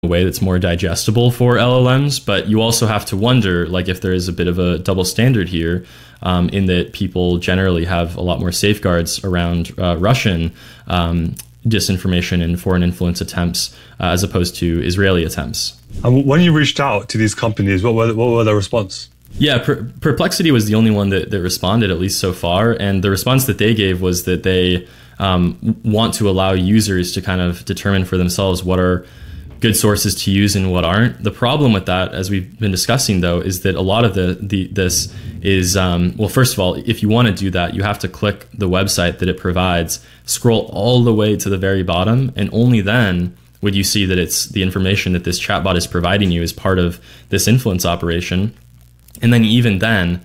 a way that's more digestible for LLMs. But you also have to wonder, like, if there is a bit of a double standard here, in that people generally have a lot more safeguards around Russian disinformation and foreign influence attempts as opposed to Israeli attempts. And when you reached out to these companies, what were their response? Yeah, Perplexity was the only one that responded, at least so far. And the response that they gave was that they want to allow users to kind of determine for themselves what are good sources to use and what aren't. The problem with that, as we've been discussing, though, is that a lot of this is, well, first of all, if you want to do that, you have to click the website that it provides, scroll all the way to the very bottom, and only then would you see that it's the information that this chatbot is providing you as part of this influence operation. And then even then,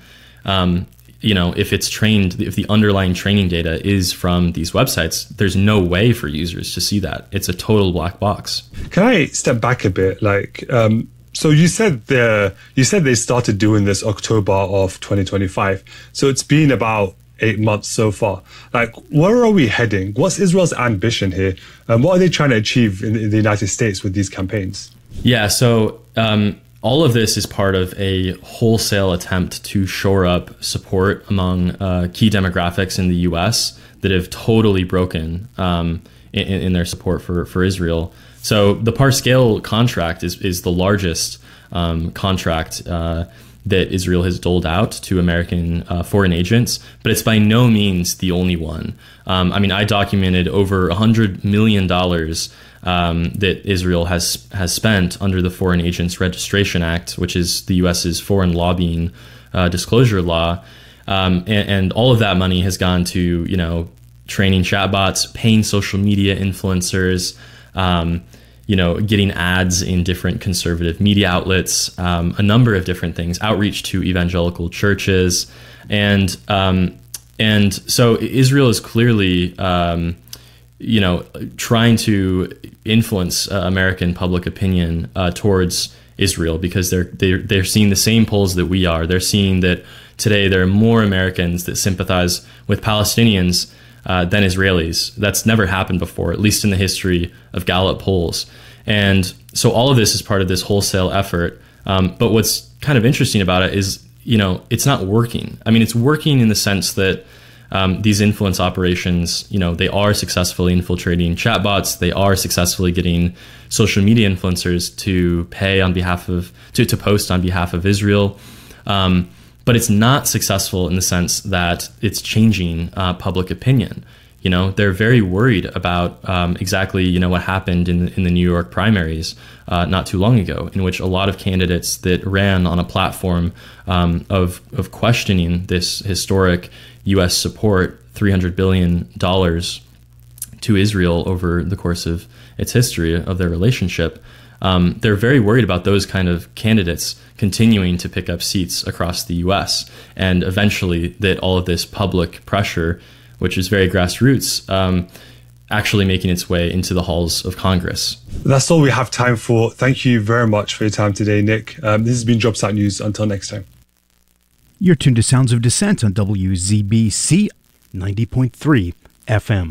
if it's trained, if the underlying training data is from these websites, there's no way for users to see that. It's a total black box. Can I step back a bit? So you said they started doing this October of 2025. So it's been about 8 months so far. Where are we heading? What's Israel's ambition here? What are they trying to achieve in the United States with these campaigns? Yeah, so all of this is part of a wholesale attempt to shore up support among key demographics in the U.S. that have totally broken in their support for Israel. So the Parscale contract is the largest contract that Israel has doled out to American foreign agents, but it's by no means the only one. I documented over $100 million that Israel has spent under the Foreign Agents Registration Act, which is the U.S.'s foreign lobbying disclosure law. And all of that money has gone to, training chatbots, paying social media influencers, getting ads in different conservative media outlets, a number of different things, outreach to evangelical churches. And so Israel is clearly, trying to influence American public opinion towards Israel, because they're seeing the same polls that we are. They're seeing that today there are more Americans that sympathize with Palestinians than Israelis. That's never happened before, at least in the history of Gallup polls. And so all of this is part of this wholesale effort. But what's kind of interesting about it is, it's not working. It's working in the sense that these influence operations, they are successfully infiltrating chatbots. They are successfully getting social media influencers to pay on behalf of, to post on behalf of Israel. But it's not successful in the sense that it's changing public opinion. They're very worried about exactly, what happened in the New York primaries not too long ago, in which a lot of candidates that ran on a platform of questioning this historic U.S. support, $300 billion to Israel over the course of its history of their relationship. They're very worried about those kind of candidates continuing to pick up seats across the U.S. and eventually that all of this public pressure, which is very grassroots, actually making its way into the halls of Congress. That's all we have time for. Thank you very much for your time today, Nick. This has been JobStat News. Until next time. You're tuned to Sounds of Dissent on WZBC 90.3 FM.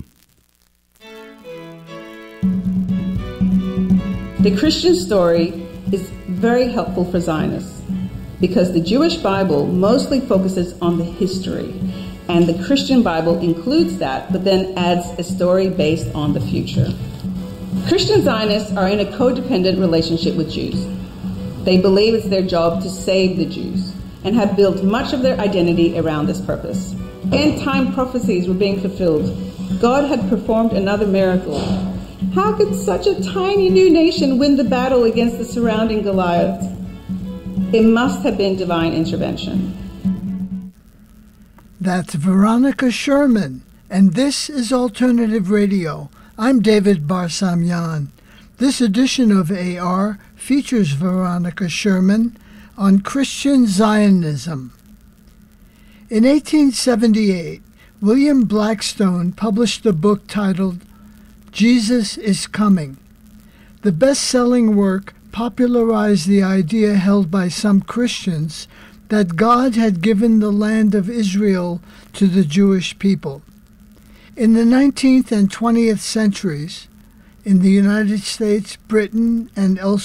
The Christian story is very helpful for Zionists because the Jewish Bible mostly focuses on the history, and the Christian Bible includes that, but then adds a story based on the future. Christian Zionists are in a codependent relationship with Jews. They believe it's their job to save the Jews and have built much of their identity around this purpose. End-time prophecies were being fulfilled. God had performed another miracle. How could such a tiny new nation win the battle against the surrounding Goliath? It must have been divine intervention. That's Veronica Sherman, and this is Alternative Radio. I'm David Barsamyan. This edition of AR features Veronica Sherman on Christian Zionism. In 1878, William Blackstone published a book titled Jesus is Coming. The best-selling work popularized the idea held by some Christians that God had given the land of Israel to the Jewish people. In the 19th and 20th centuries, in the United States, Britain, and elsewhere.